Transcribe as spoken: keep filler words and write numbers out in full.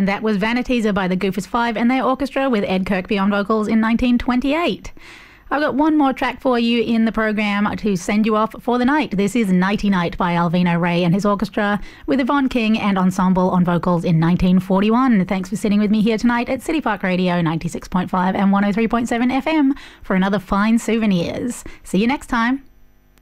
And that was Vanities by the Goofus Five and their orchestra with Ed Kirkby on vocals in nineteen twenty-eight. I've got one more track for you in the program to send you off for the night. This is Nighty Night by Alvino Ray and his orchestra with Yvonne King and ensemble on vocals in nineteen forty-one. Thanks for sitting with me here tonight at City Park Radio ninety-six point five and one oh three point seven F M for another Fine Souvenirs. See you next time.